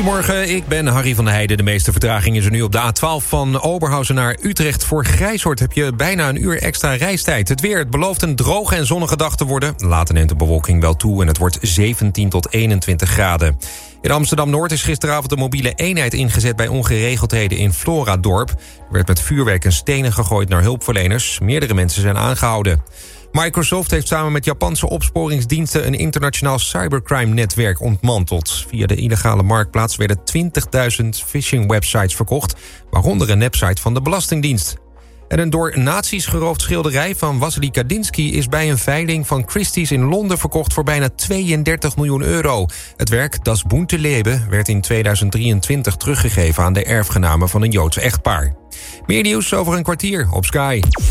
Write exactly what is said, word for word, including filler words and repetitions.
Goedemorgen, ik ben Harry van der Heijden. De meeste vertraging is er nu op de A twaalf van Oberhausen naar Utrecht. Voor Grijshoort heb je bijna een uur extra reistijd. Het weer, het belooft een droge en zonnige dag te worden. Later neemt de bewolking wel toe en het wordt zeventien tot eenentwintig graden. In Amsterdam-Noord is gisteravond een mobiele eenheid ingezet bij ongeregeldheden in Floradorp. Er werd met vuurwerk en stenen gegooid naar hulpverleners. Meerdere mensen zijn aangehouden. Microsoft heeft samen met Japanse opsporingsdiensten een internationaal cybercrime-netwerk ontmanteld. Via de illegale marktplaats werden twintigduizend phishing-websites verkocht, waaronder een website van de Belastingdienst. En een door nazi's geroofd schilderij van Wassily Kandinsky is bij een veiling van Christie's in Londen verkocht voor bijna tweeëndertig miljoen euro. Het werk Das bunte Leben werd in tweeduizend drieëntwintig teruggegeven aan de erfgenamen van een Joods echtpaar. Meer nieuws over een kwartier op Sky.